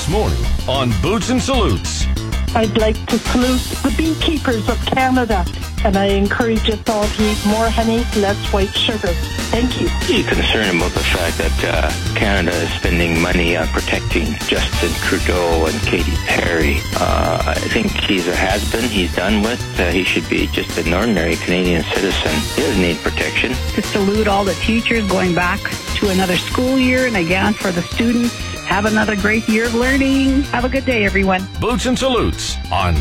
morning on Boots and Salutes. I'd like to salute the beekeepers of Canada, and I encourage us all to eat more honey, less white sugar. Thank you. You're concerned about the fact that Canada is spending money on protecting Justin Trudeau and Katy Perry. I think he's a has-been. He's done with. He should be just an ordinary Canadian citizen. He doesn't need protection. To salute all the teachers going back to another school year, and again for the students, have another great year of learning. Have a good day, everyone. Boots and Salutes on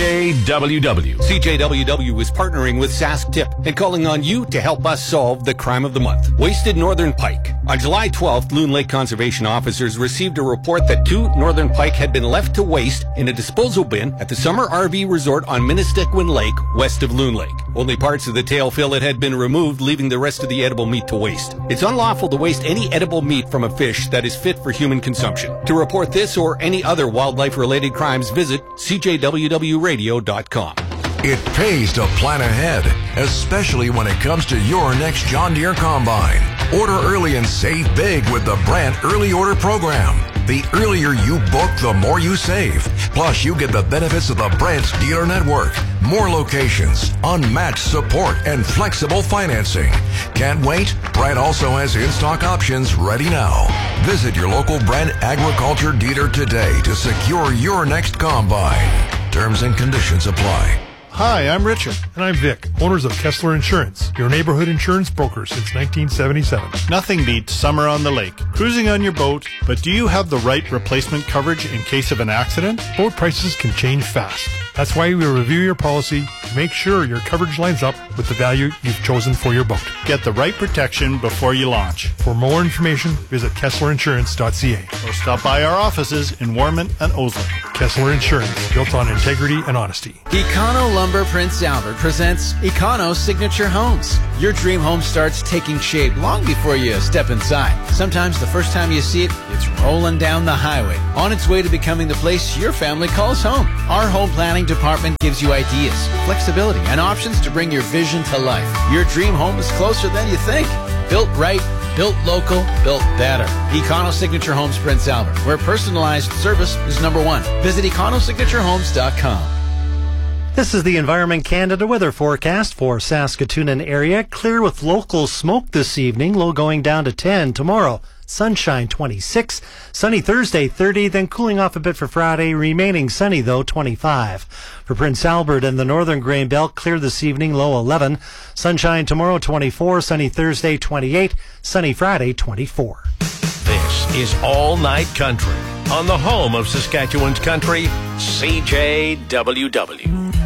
CJWW. CJWW is partnering with Sask Tip and calling on you to help us solve the crime of the month, wasted northern pike. On July 12th, Loon Lake Conservation officers received a report that 2 northern pike had been left to waste in a disposal bin at the summer RV resort on Minnistiquin Lake, west of Loon Lake. Only parts of the tail fillet had been removed, leaving the rest of the edible meat to waste. It's unlawful to waste any edible meat from a fish that is fit for human consumption. To report this or any other wildlife-related crimes, visit cjwwradio.com. It pays to plan ahead, especially when it comes to your next John Deere combine. Order early and save big with the Brandt Early Order Program. The earlier you book, the more you save. Plus, you get the benefits of the Brandt dealer network. More locations, unmatched support, and flexible financing. Can't wait? Brandt also has in-stock options ready now. Visit your local Brandt agriculture dealer today to secure your next combine. Terms and conditions apply. Hi, I'm Richard. And I'm Vic, owners of Kessler Insurance, your neighborhood insurance broker since 1977. Nothing beats summer on the lake, cruising on your boat, but do you have the right replacement coverage in case of an accident? Boat prices can change fast. That's why we review your policy to make sure your coverage lines up with the value you've chosen for your boat. Get the right protection before you launch. For more information, visit KesslerInsurance.ca or stop by our offices in Warman and Osler. Kessler Insurance, built on integrity and honesty. Econo Lumber Prince Albert presents Econo Signature Homes. Your dream home starts taking shape long before you step inside. Sometimes the first time you see it, it's rolling down the highway, on its way to becoming the place your family calls home. Our home planning department gives you ideas, flexibility, and options to bring your vision to life. Your dream home is closer than you think. Built right, built local, built better. Econo Signature Homes Prince Albert, where personalized service is number one. Visit EconoSignatureHomes.com. This is the Environment Canada weather forecast for Saskatoon and area. Clear with local smoke this evening, low going down to 10 tomorrow. Sunshine 26, sunny Thursday 30, then cooling off a bit for Friday, remaining sunny though 25. For Prince Albert and the Northern Grain Belt, clear this evening, low 11. Sunshine tomorrow 24, sunny Thursday 28, sunny Friday 24. This is All Night Country on the home of Saskatchewan's country, CJWW.